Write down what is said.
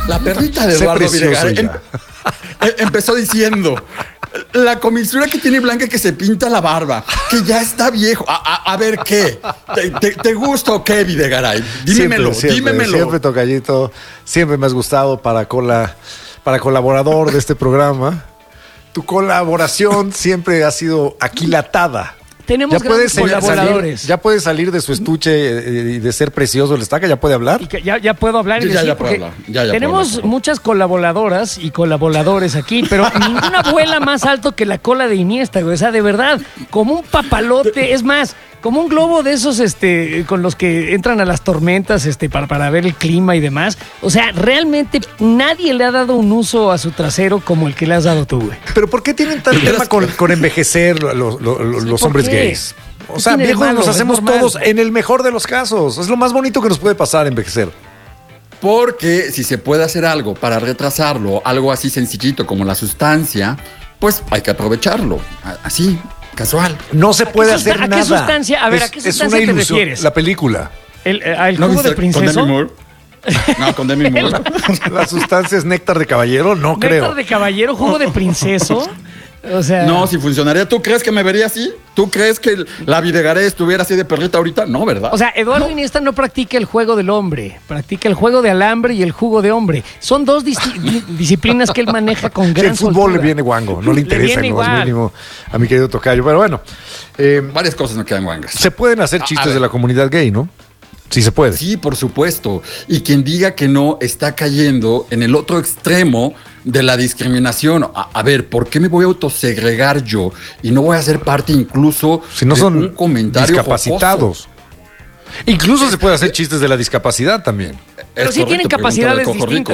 La perrita de Eduardo Videgaray empezó diciendo: la comisura que tiene Blanca, que se pinta la barba, que ya está viejo. A ver, ¿qué? ¿Te gusta o qué, Videgaray? Dímelo. Siempre, tocallito. Siempre me has gustado para colaborador de este programa. Tu colaboración siempre ha sido aquilatada. Tenemos grandes colaboradores. Ya puede salir de su estuche y de ser precioso el Estaca, ya puede hablar. Y que ya puedo hablar y decir, ya puedo hablar. Tenemos muchas colaboradoras y colaboradores aquí, pero ninguna vuela más alto que la cola de Iniesta, güey. O sea, de verdad, como un papalote, es más, como un globo de esos con los que entran a las tormentas para ver el clima y demás. O sea, realmente nadie le ha dado un uso a su trasero como el que le has dado tú, güey. Pero ¿por qué tienen tanto tema con envejecer los hombres gays? O sea, viejos nos hacemos todos en el mejor de los casos. Es lo más bonito que nos puede pasar, envejecer. Porque si se puede hacer algo para retrasarlo, algo así sencillito como la sustancia, pues hay que aprovecharlo. Así, casual. No se puede hacer nada. ¿A qué sustancia? A ver, ¿a qué sustancia te refieres? La película. ¿El jugo de princeso? ¿Con Demi Moore? No, con Demi Moore. ¿La sustancia es néctar de caballero? No creo. ¿Néctar de caballero? ¿Jugo de princeso? O sea... No, si funcionaría. ¿Tú crees que me vería así? ¿Tú crees que la Videgaray estuviera así de perrita ahorita? No, ¿verdad? O sea, Eduardo Iniesta no practica el juego del hombre, practica el juego de alambre y el jugo de hombre. Son dos disciplinas que él maneja con gran el fútbol soltura. le viene guango, no le interesa en lo más mínimo a mi querido tocayo. Pero bueno. Varias cosas no quedan guangas. Se pueden hacer chistes de la comunidad gay, ¿no? Sí se puede. Sí, por supuesto. Y quien diga que no está cayendo en el otro extremo de la discriminación. A ver, ¿por qué me voy a autosegregar yo y no voy a ser parte incluso si no de son un comentario discapacitados? jocoso? Incluso se puede hacer chistes de la discapacidad también. Pero sí tienen capacidades distintas.